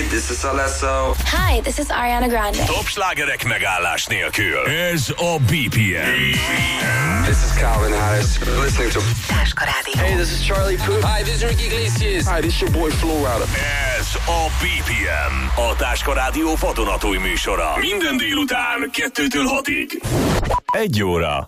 this is Alesso. Hi, this is Ariana Grande. Top slágerek megállás nélkül. Ez a BPM. This is Calvin Harris. Listening to Táska Rádió. Hey, this is Charlie Puth. Hi, this is Ricky Iglesias. Hi, this is your boy Flo Rida. Ez a BPM. A Táska Rádió vadonatúj műsora. Minden délután 2-től 6-ig. 1 óra.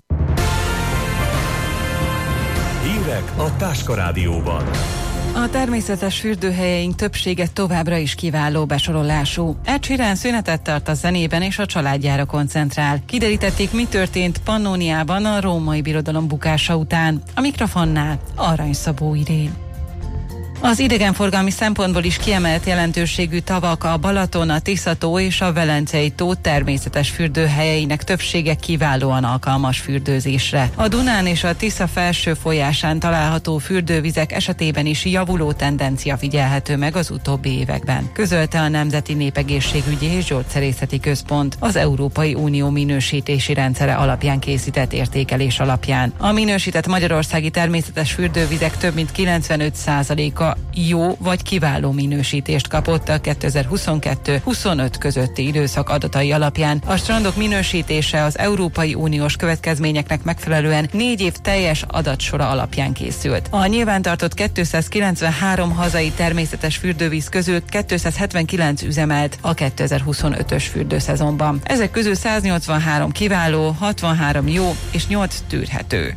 Hírek a Táska Rádióban. A természetes fürdőhelyeink többsége továbbra is kiváló besorolású. Ed Sheeran szünetet tart a zenében és a családjára koncentrál. Kiderítették, mi történt Pannóniában a római birodalom bukása után. A mikrofonnál Arany Szabó Irén. Az idegenforgalmi szempontból is kiemelt jelentőségű tavak a Balaton, a Tisza-tó és a Velencei tó természetes fürdőhelyeinek többsége kiválóan alkalmas fürdőzésre. A Dunán és a Tisza felső folyásán található fürdővizek esetében is javuló tendencia figyelhető meg az utóbbi években, közölte a Nemzeti Népegészségügyi és Gyógyszerészeti Központ az Európai Unió minősítési rendszere alapján készített értékelés alapján. A minősített magyarországi természetes fürdővizek több mint 95%-a jó vagy kiváló minősítést kapott a 2022-25 közötti időszak adatai alapján. A strandok minősítése az Európai Uniós következményeknek megfelelően 4 év teljes adatsora alapján készült. A nyilvántartott 293 hazai természetes fürdővíz közül 279 üzemelt a 2025-ös fürdőszezonban. Ezek közül 183 kiváló, 63 jó és 8 tűrhető.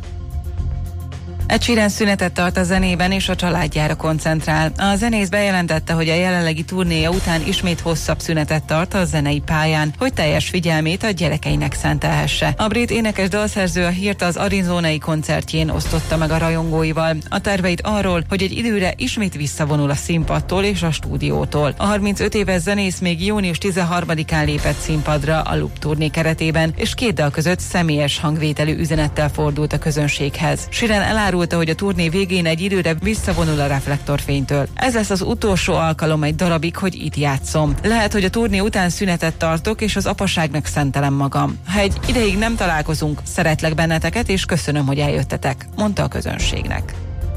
Ed Sheeran szünetet tart a zenében és a családjára koncentrál. A zenész bejelentette, hogy a jelenlegi turnéja után ismét hosszabb szünetet tart a zenei pályán, hogy teljes figyelmét a gyerekeinek szentelhesse. A brit énekes dalszerző a hírt az arizonai koncertjén osztotta meg a rajongóival. A terveit arról, hogy egy időre ismét visszavonul a színpadtól és a stúdiótól. A 35 éves zenész még június 13-án lépett színpadra a Loop turné keretében, és 2 dal között személyes hangvételű üzenettel fordult a közönséghez. Sheeran elárulta, hogy a turné végén egy időre visszavonul a reflektorfénytől. Ez lesz az utolsó alkalom egy darabig, hogy itt játszom. Lehet, hogy a turné után szünetet tartok, és az apaságnak szentelem magam. Ha egy ideig nem találkozunk, szeretlek benneteket, és köszönöm, hogy eljöttetek, mondta a közönségnek.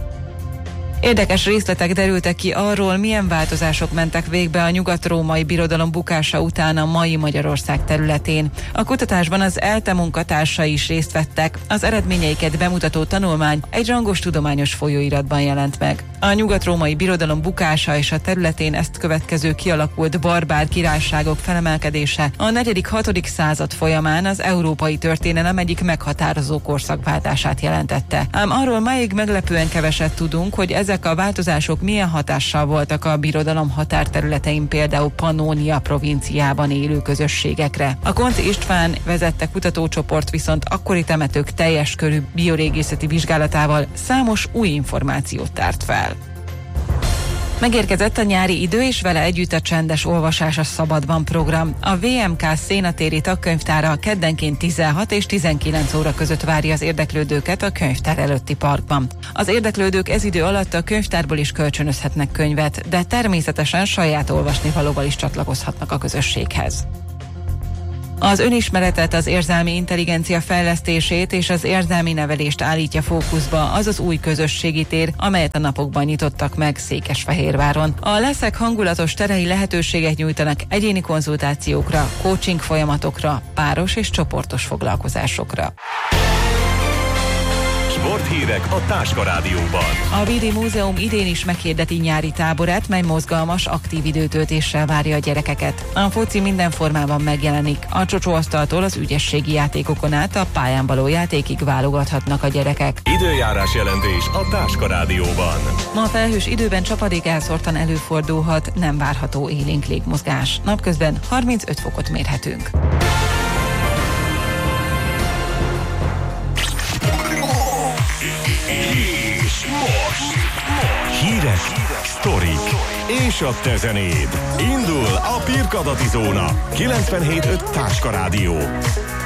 Érdekes részletek derültek ki arról, milyen változások mentek végbe a nyugat-római birodalom bukása után a mai Magyarország területén. A kutatásban az ELTE munkatársai is részt vettek, az eredményeiket bemutató tanulmány egy rangos tudományos folyóiratban jelent meg. A nyugat-római birodalom bukása és a területén ezt következő kialakult barbár királyságok felemelkedése a 4.-6. század folyamán az európai történelem egyik meghatározó korszakváltását jelentette. Ám arról máig meglepően keveset tudunk, hogy ezek a változások milyen hatással voltak a birodalom határterületein, például Pannónia provinciában élő közösségekre. A Konti István vezette kutatócsoport viszont akkori temetők teljes körű biorégészeti vizsgálatával számos új információt tárt fel. Megérkezett a nyári idő, és vele együtt a csendes olvasás a szabadban program. A VMK Szénatéri Tagkönyvtára keddenként 16 és 19 óra között várja az érdeklődőket a könyvtár előtti parkban. Az érdeklődők ez idő alatt a könyvtárból is kölcsönözhetnek könyvet, de természetesen saját olvasnivalóval is csatlakozhatnak a közösséghez. Az önismeretet, az érzelmi intelligencia fejlesztését és az érzelmi nevelést állítja fókuszba az az új közösségi tér, amelyet a napokban nyitottak meg Székesfehérváron. A Leszek hangulatos terei lehetőséget nyújtanak egyéni konzultációkra, coaching folyamatokra, páros és csoportos foglalkozásokra. Sporthírek a Táska Rádióban. A Vidi Múzeum idén is meghirdeti nyári táborát, mely mozgalmas, aktív időtöltéssel várja a gyerekeket. A foci minden formában megjelenik. A csocsóasztaltól az ügyességi játékokon át a pályán való játékig válogathatnak a gyerekek. Időjárás jelentés a Táska Rádióban. Ma a felhős időben csapadék elszórtan előfordulhat, nem várható élénk légmozgás. Napközben 35 fokot mérhetünk. Hírek, sztorik és a te zenéd. Indul a Pirkadati Zóna 97.5 Táska Rádió.